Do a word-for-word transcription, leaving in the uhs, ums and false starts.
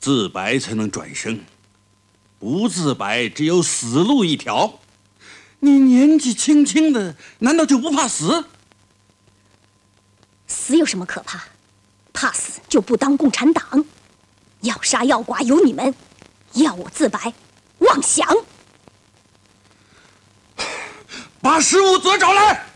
自白才能转生，不自白只有死路一条。你年纪轻轻的，难道就不怕死？ 死有什么可怕？怕死就不当共产党。要杀要剐由你们，要我自白，妄想！ 把十五则找来。